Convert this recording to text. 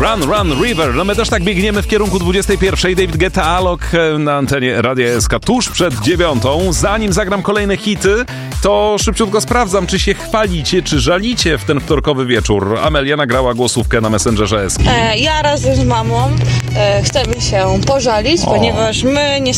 Run, Run, River. No my też tak biegniemy w kierunku 21. David Guetta, Alok na antenie Radia SK tuż przed 9. Zanim zagram kolejne hity, to szybciutko sprawdzam, czy się chwalicie, czy żalicie w ten wtorkowy wieczór. Amelia nagrała głosówkę na Messengerze SK. Ja razem z mamą chcemy się pożalić, ponieważ my